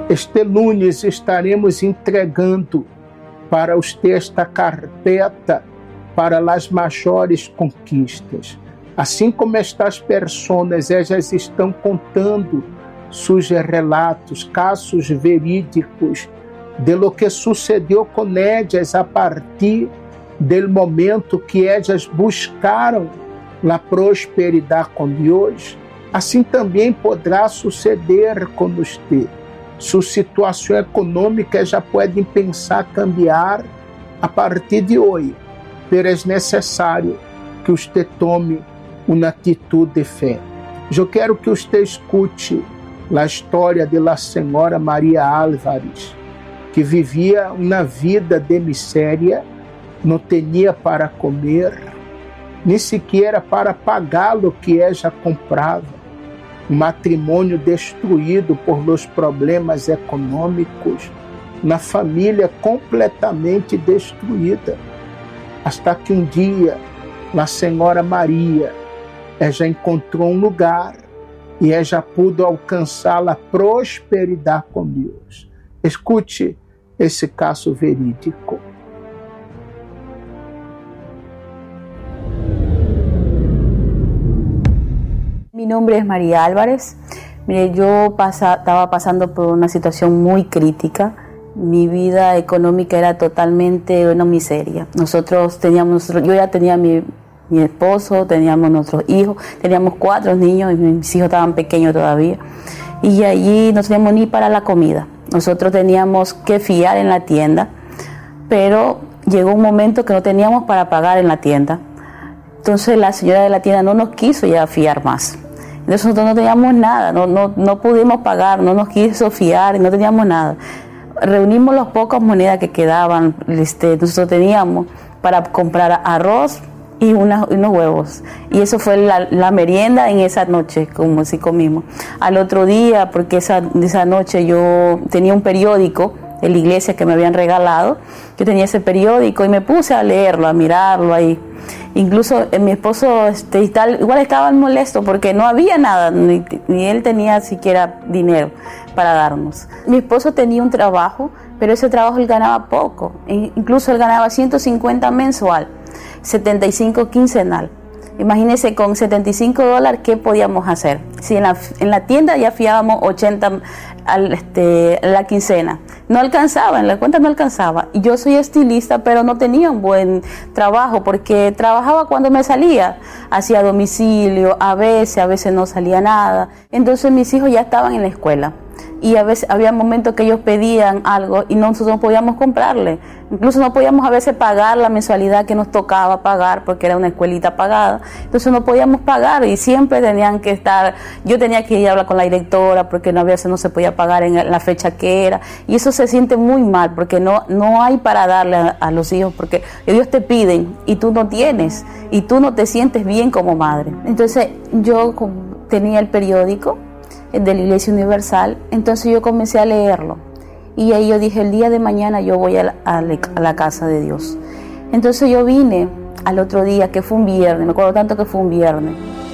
Este lunes estaremos entregando para usted esta carpeta para as maiores conquistas. Assim como estas pessoas, elas estão contando seus relatos, casos verídicos de lo que sucedeu com elas a partir do momento que elas buscaram a prosperidade com Deus. Assim também poderá suceder com você. Sua situação econômica já pode pensar cambiar a partir de hoje, mas é necessário que você tome uma atitude de fé. Eu quero que você escute a história da senhora Maria Álvares, que vivia uma vida de miséria, não tinha para comer, nem sequer para pagar o que ela comprava. Um matrimônio destruído por los problemas econômicos, na família completamente destruída. Hasta que um dia, a senhora Maria, ela encontrou um lugar e ela pôde alcançar a prosperidade com Deus. Escute esse caso verídico. Mi nombre es María Álvarez. Mire, yo estaba pasando por una situación muy crítica. Mi vida económica era totalmente una miseria. Yo ya tenía mi esposo, teníamos nuestros hijos, teníamos 4 niños y mis hijos estaban pequeños todavía. Y allí no teníamos ni para la comida. Nosotros teníamos que fiar en la tienda, pero llegó un momento que no teníamos para pagar en la tienda. Entonces la señora de la tienda no nos quiso ya fiar más. Entonces nosotros no teníamos nada, no pudimos pagar, no nos quiso fiar, no teníamos nada. Reunimos las pocas monedas que quedaban, nosotros teníamos para comprar arroz y unos huevos. Y eso fue la merienda en esa noche, como si comimos. Al otro día, porque esa noche yo tenía un periódico de la iglesia que me habían regalado, yo tenía ese periódico y me puse a leerlo, a mirarlo ahí. Incluso mi esposo igual estaba molesto porque no había nada, ni él tenía siquiera dinero para darnos. Mi esposo tenía un trabajo, pero ese trabajo él ganaba poco, incluso él ganaba 150 mensual, 75 quincenal. Imagínense, con $75, ¿qué podíamos hacer? Si en la tienda ya fiábamos 80 la quincena, no alcanzaba, en la cuenta no alcanzaba. Y yo soy estilista, pero no tenía un buen trabajo porque trabajaba cuando me salía, hacía domicilio, a veces no salía nada. Entonces mis hijos ya estaban en la escuela y a veces había momentos que ellos pedían algo y nosotros no podíamos comprarle. Incluso no podíamos a veces pagar la mensualidad que nos tocaba pagar porque era una escuelita pagada. Entonces no podíamos pagar y siempre tenían que estar, yo tenía que ir a hablar con la directora porque a veces no se podía pagar en la fecha que era. Y eso se siente muy mal porque no hay para darle a los hijos porque ellos te piden y tú no tienes y tú no te sientes bien como madre. Entonces yo tenía el periódico de la Iglesia Universal, entonces yo comencé a leerlo. Y ahí yo dije, el día de mañana yo voy a la casa de Dios. Entonces yo vine al otro día, que fue un viernes, me acuerdo tanto que fue un viernes.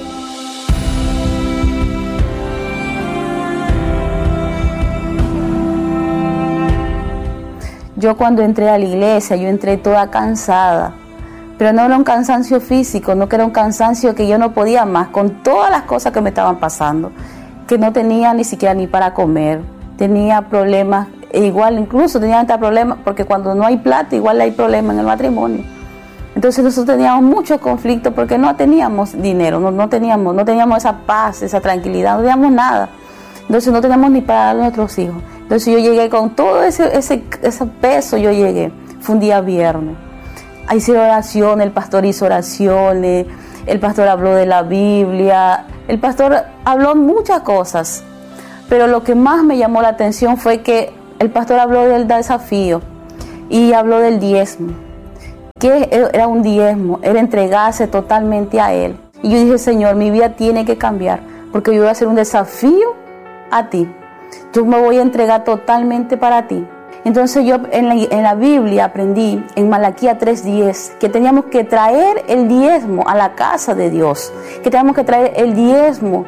Yo cuando entré a la iglesia, yo entré toda cansada, pero no era un cansancio físico, no que era un cansancio que yo no podía más, con todas las cosas que me estaban pasando, que no tenía ni siquiera ni para comer, tenía problemas. E igual incluso tenía hasta problemas porque cuando no hay plata igual hay problemas en el matrimonio. Entonces nosotros teníamos muchos conflictos porque no teníamos dinero, no teníamos esa paz, esa tranquilidad, no teníamos nada. Entonces no teníamos ni para dar a nuestros hijos. Entonces yo llegué con todo ese peso, yo llegué. Fue un día viernes. Ahí hice oraciones, el pastor hizo oraciones, el pastor habló de la Biblia, el pastor habló muchas cosas. Pero lo que más me llamó la atención fue que el pastor habló del desafío y habló del diezmo. ¿Qué era un diezmo? Era entregarse totalmente a Él. Y yo dije, Señor, mi vida tiene que cambiar porque yo voy a hacer un desafío a ti. Yo me voy a entregar totalmente para ti. Entonces yo en la Biblia aprendí, en Malaquías 3:10, que teníamos que traer el diezmo a la casa de Dios, que teníamos que traer el diezmo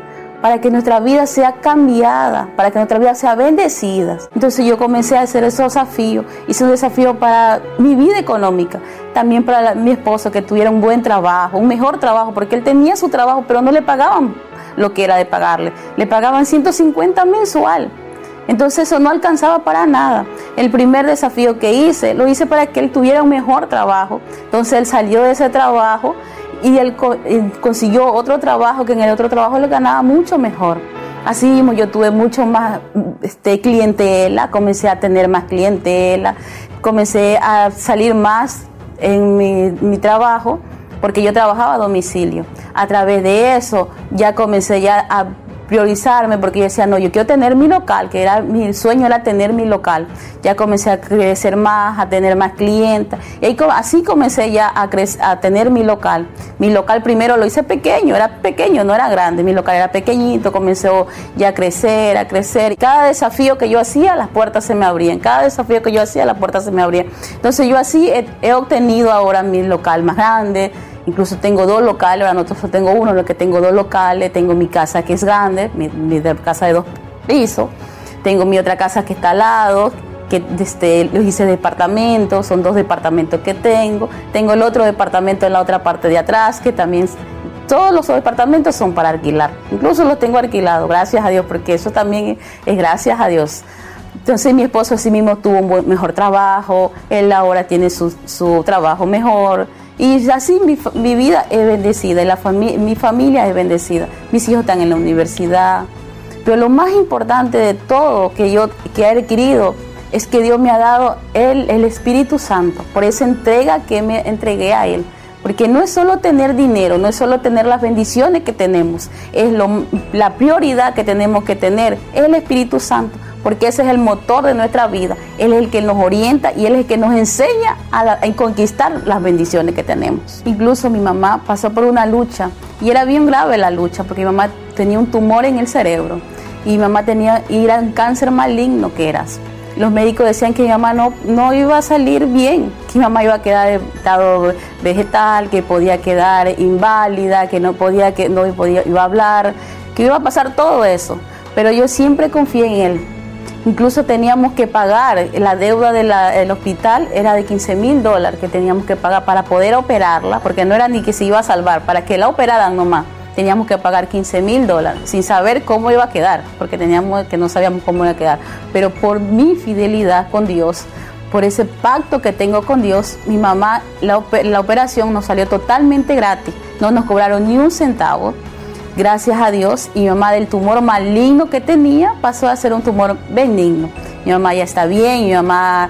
para que nuestra vida sea cambiada, para que nuestra vida sea bendecida. Entonces yo comencé a hacer esos desafíos. Hice un desafío para mi vida económica, también para mi esposo, que tuviera un buen trabajo, un mejor trabajo, porque él tenía su trabajo, pero no le pagaban lo que era de pagarle. Le pagaban 150 mensual. Entonces eso no alcanzaba para nada. El primer desafío que hice, lo hice para que él tuviera un mejor trabajo. Entonces él salió de ese trabajo y él consiguió otro trabajo, que en el otro trabajo le ganaba mucho mejor. Así mismo yo tuve mucho más clientela, comencé a tener más clientela, comencé a salir más en mi trabajo, porque yo trabajaba a domicilio. A través de eso ya comencé a priorizarme, porque yo decía, no, yo quiero tener mi local, que era mi sueño, era tener mi local. Ya comencé a crecer más, a tener más clientes, y así comencé ya a tener mi local. Mi local primero lo hice pequeño, no era grande, mi local era pequeñito, comenzó ya a crecer. Cada desafío que yo hacía, las puertas se me abrían, Entonces yo así he obtenido ahora mi local más grande. Incluso tengo 2 locales, ahora no tengo uno, lo que tengo 2 locales, tengo mi casa que es grande, mi casa de 2 pisos, tengo mi otra casa que está al lado, que los hice departamentos, son 2 departamentos que tengo el otro departamento en la otra parte de atrás, que también, todos los departamentos son para alquilar, incluso los tengo alquilados, gracias a Dios, porque eso también es gracias a Dios. Entonces mi esposo así mismo tuvo un mejor trabajo, él ahora tiene su trabajo mejor. Y así mi vida es bendecida, y mi familia es bendecida. Mis hijos están en la universidad. Pero lo más importante de todo que he adquirido es que Dios me ha dado el Espíritu Santo, por esa entrega que me entregué a Él. Porque no es solo tener dinero, no es solo tener las bendiciones que tenemos, es la prioridad que tenemos que tener, es el Espíritu Santo. Porque ese es el motor de nuestra vida. Él es el que nos orienta y Él es el que nos enseña a conquistar las bendiciones que tenemos. Incluso mi mamá pasó por una lucha y era bien grave la lucha, porque mi mamá tenía un tumor en el cerebro y mi mamá era un cáncer maligno que era. Los médicos decían que mi mamá no iba a salir bien, que mi mamá iba a quedar en estado vegetal, que podía quedar inválida, que no iba a hablar, que iba a pasar todo eso. Pero yo siempre confié en Él. Incluso teníamos que pagar, la deuda del hospital era de $15,000 que teníamos que pagar para poder operarla, porque no era ni que se iba a salvar, para que la operaran nomás. Teníamos que pagar $15,000 sin saber cómo iba a quedar, porque no sabíamos cómo iba a quedar. Pero por mi fidelidad con Dios, por ese pacto que tengo con Dios, mi mamá, la operación nos salió totalmente gratis, no nos cobraron ni un centavo. Gracias a Dios, y mi mamá, del tumor maligno que tenía, pasó a ser un tumor benigno. Mi mamá ya está bien,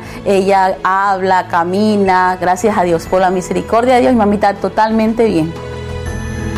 ella habla, camina, gracias a Dios, por la misericordia de Dios, mi mamá está totalmente bien.